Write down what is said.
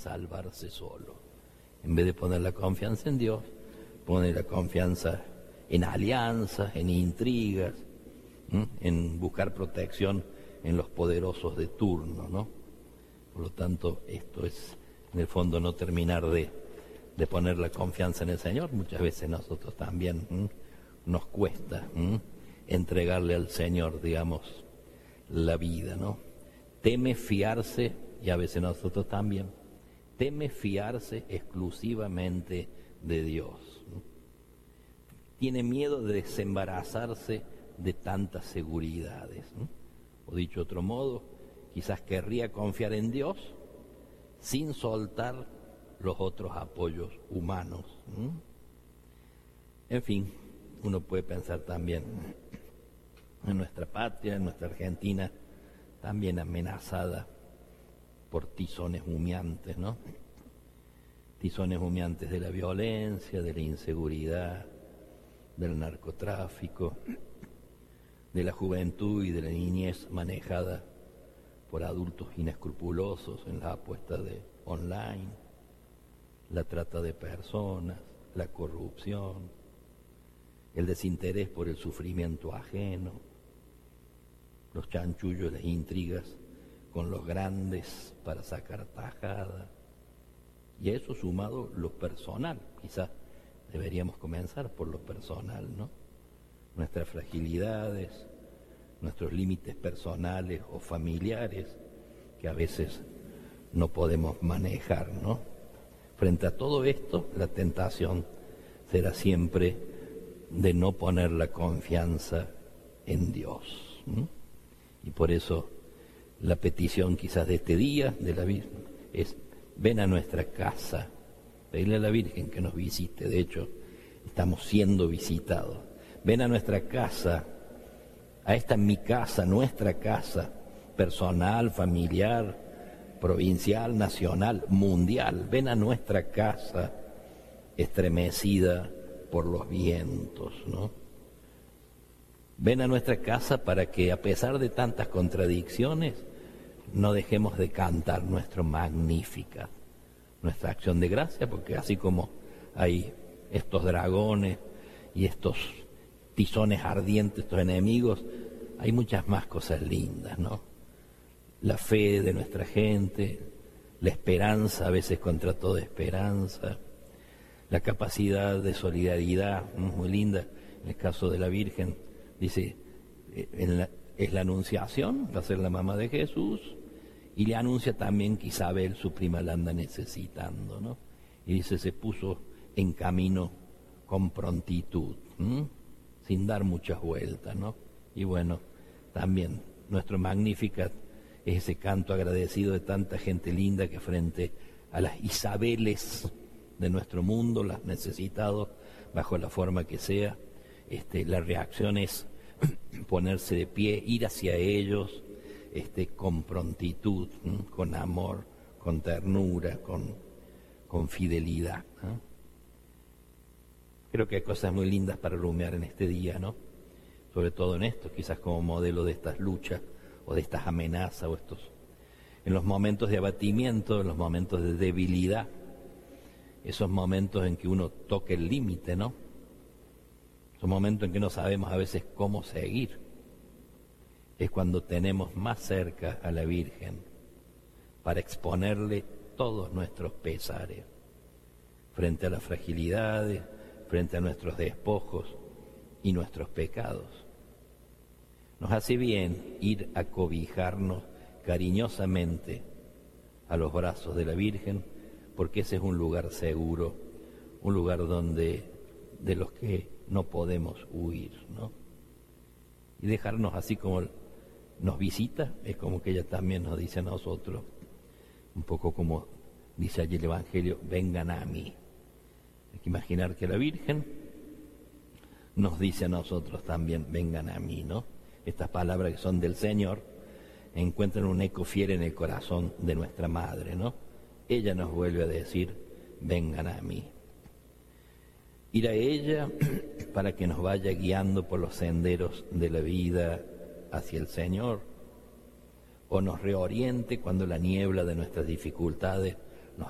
salvarse solo. En vez de poner la confianza en Dios, pone la confianza en alianzas, en intrigas, en buscar protección en los poderosos de turno, ¿no? Por lo tanto, esto es, en el fondo, no terminar de poner la confianza en el Señor. Muchas veces nosotros también nos cuesta entregarle al Señor, digamos, la vida, ¿no? Teme fiarse, y a veces nosotros también, teme fiarse exclusivamente de Dios. Tiene miedo de desembarazarse de tantas seguridades. O dicho de otro modo, quizás querría confiar en Dios sin soltar los otros apoyos humanos. En fin, uno puede pensar también en nuestra patria, en nuestra Argentina, también amenazada por tizones humeantes, ¿no? Tizones humeantes de la violencia, de la inseguridad, del narcotráfico, de la juventud y de la niñez manejada por adultos inescrupulosos en las apuestas online, la trata de personas, la corrupción, el desinterés por el sufrimiento ajeno, los chanchullos, las intrigas con los grandes para sacar tajada, y a eso sumado lo personal. Quizás deberíamos comenzar por lo personal, ¿no? Nuestras fragilidades, nuestros límites personales o familiares que a veces no podemos manejar, ¿no? Frente a todo esto, la tentación será siempre de no poner la confianza en Dios, ¿no? Y por eso la petición quizás de este día de la Virgen es: ven a nuestra casa, pedirle a la Virgen que nos visite. De hecho, estamos siendo visitados. Ven a nuestra casa, a esta mi casa, nuestra casa, personal, familiar, provincial, nacional, mundial. Ven a nuestra casa estremecida por los vientos, ¿no? Ven a nuestra casa para que, a pesar de tantas contradicciones, no dejemos de cantar nuestro Magníficat, nuestra acción de gracia, porque así como hay estos dragones y estos tizones ardientes, estos enemigos, hay muchas más cosas lindas, ¿no? La fe de nuestra gente, la esperanza, a veces contra toda esperanza, la capacidad de solidaridad, muy linda. En el caso de la Virgen, dice, es la anunciación, va a ser la mamá de Jesús, y le anuncia también que Isabel, su prima, la anda necesitando, ¿no? Y dice, se puso en camino con prontitud, sin dar muchas vueltas, ¿no? Y bueno, también nuestro Magnificat es ese canto agradecido de tanta gente linda que frente a las Isabeles de nuestro mundo, las necesitados, bajo la forma que sea, la reacción es ponerse de pie, ir hacia ellos, con prontitud, con amor, con ternura, con fidelidad, ¿no? Creo que hay cosas muy lindas para rumiar en este día, ¿no? Sobre todo en esto, quizás como modelo de estas luchas o de estas amenazas o en los momentos de abatimiento, en los momentos de debilidad, esos momentos en que uno toca el límite, ¿no? Esos momentos en que no sabemos a veces cómo seguir. Es cuando tenemos más cerca a la Virgen para exponerle todos nuestros pesares frente a las fragilidades, frente a nuestros despojos y nuestros pecados. Nos hace bien ir a cobijarnos cariñosamente a los brazos de la Virgen, porque ese es un lugar seguro, un lugar de los que no podemos huir, ¿no? Y dejarnos así como nos visita, es como que ella también nos dice a nosotros, un poco como dice allí el Evangelio, vengan a mí. Hay que imaginar que la Virgen nos dice a nosotros también, vengan a mí, ¿no? Estas palabras que son del Señor encuentran un eco fiel en el corazón de nuestra Madre, ¿no? Ella nos vuelve a decir, vengan a mí. Ir a ella para que nos vaya guiando por los senderos de la vida hacia el Señor, o nos reoriente cuando la niebla de nuestras dificultades